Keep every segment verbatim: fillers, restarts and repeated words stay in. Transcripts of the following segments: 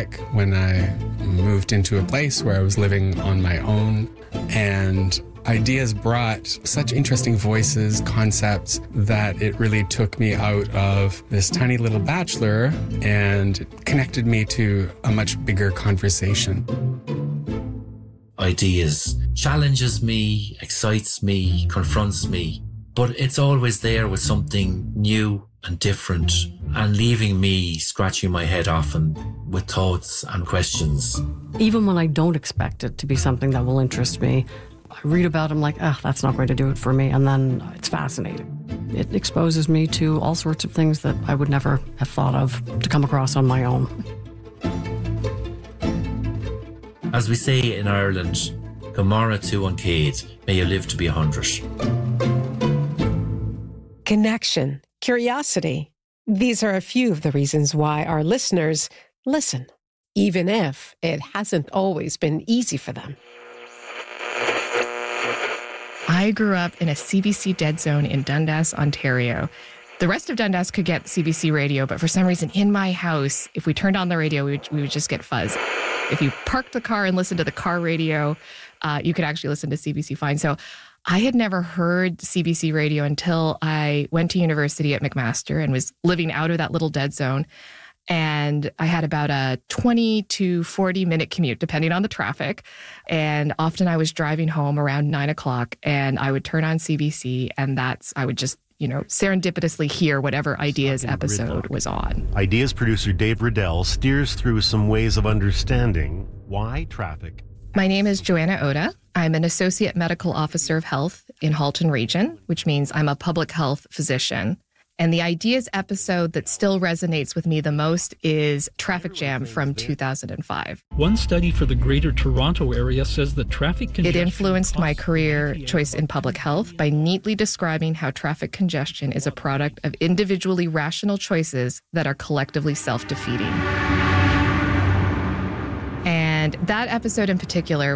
pandemic when I moved into a place where I was living on my own, and ideas brought such interesting voices, concepts, that it really took me out of this tiny little bachelor and connected me to a much bigger conversation. Ideas challenges me, excites me, confronts me, but it's always there with something new and different and leaving me scratching my head often with thoughts and questions. Even when I don't expect it to be something that will interest me, I read about it, I'm like, ah, oh, that's not going to do it for me. And then it's fascinating. It exposes me to all sorts of things that I would never have thought of to come across on my own. As we say in Ireland, Gomorrah to Uncade, may you live to be a hundred. Connection, curiosity. These are a few of the reasons why our listeners listen, even if it hasn't always been easy for them. I grew up in a C B C dead zone in Dundas, Ontario. The rest of Dundas could get C B C radio, but for some reason in my house, if we turned on the radio, we would, we would just get fuzz. If you parked the car and listened to the car radio, uh, you could actually listen to C B C fine. So I had never heard C B C radio until I went to university at McMaster and was living out of that little dead zone. And I had about a twenty to forty minute commute, depending on the traffic. And often I was driving home around nine o'clock and I would turn on C B C, and that's, I would just, you know, serendipitously hear whatever Ideas episode was on. Ideas producer Dave Riddell steers through some ways of understanding why traffic. My name is Joanna Oda. I'm an Associate Medical Officer of Health in Halton Region, which means I'm a public health physician. And the Ideas episode that still resonates with me the most is Traffic Jam from two thousand five. One study for the Greater Toronto area says that traffic congestion... It influenced my career choice in public health by neatly describing how traffic congestion is a product of individually rational choices that are collectively self-defeating. And that episode in particular,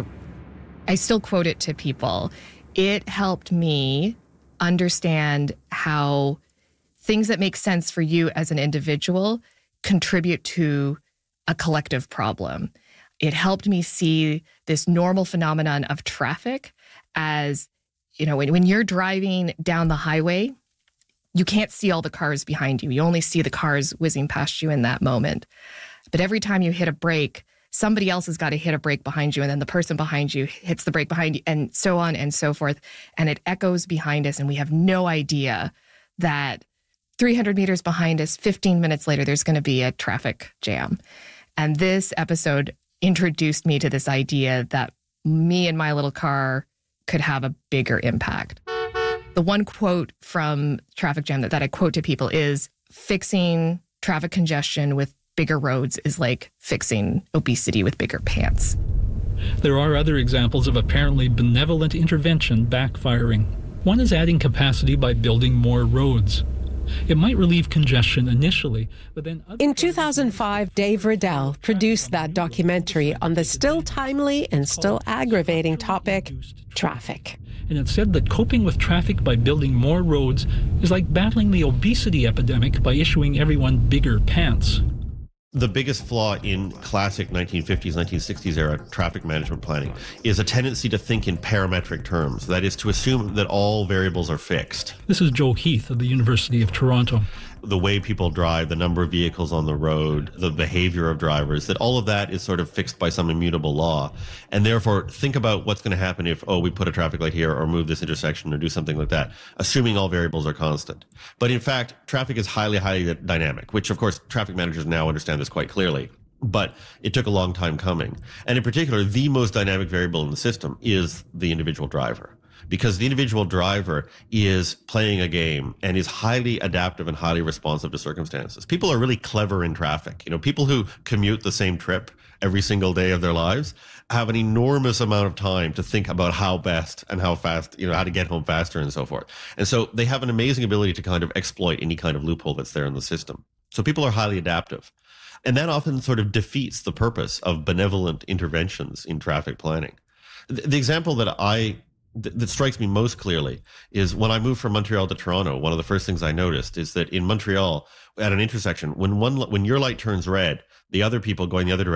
I still quote it to people. It helped me understand how things that make sense for you as an individual contribute to a collective problem. It helped me see this normal phenomenon of traffic as, you know, when, when you're driving down the highway, you can't see all the cars behind you. You only see the cars whizzing past you in that moment. But every time you hit a brake, somebody else has got to hit a brake behind you, and then the person behind you hits the brake behind you, and so on and so forth. And it echoes behind us, and we have no idea that three hundred meters behind us, fifteen minutes later, there's going to be a traffic jam. And this episode introduced me to this idea that me and my little car could have a bigger impact. The one quote from Traffic Jam that, that I quote to people is, fixing traffic congestion with bigger roads is like fixing obesity with bigger pants. There are other examples of apparently benevolent intervention backfiring. One is adding capacity by building more roads. It might relieve congestion initially, but then... In two thousand five, Dave Riddell produced that documentary on the still timely and still aggravating topic, traffic. And it said that coping with traffic by building more roads is like battling the obesity epidemic by issuing everyone bigger pants. The biggest flaw in classic nineteen fifties, nineteen sixties era traffic management planning is a tendency to think in parametric terms. That is, to assume that all variables are fixed. This is Joe Heath of the University of Toronto. The way people drive, the number of vehicles on the road, the behavior of drivers, that all of that is sort of fixed by some immutable law. And therefore, think about what's going to happen if, oh, we put a traffic light here or move this intersection or do something like that, assuming all variables are constant. But in fact, traffic is highly, highly dynamic, which of course traffic managers now understand this quite clearly. But it took a long time coming. And in particular, the most dynamic variable in the system is the individual driver. Because the individual driver is playing a game and is highly adaptive and highly responsive to circumstances. People are really clever in traffic. You know, people who commute the same trip every single day of their lives have an enormous amount of time to think about how best and how fast, you know, how to get home faster and so forth. And so they have an amazing ability to kind of exploit any kind of loophole that's there in the system. So people are highly adaptive. And that often sort of defeats the purpose of benevolent interventions in traffic planning. The, the example that I that strikes me most clearly is when I moved from Montreal to Toronto, one of the first things I noticed is that in Montreal, at an intersection, when one when your light turns red, the other people going the other direction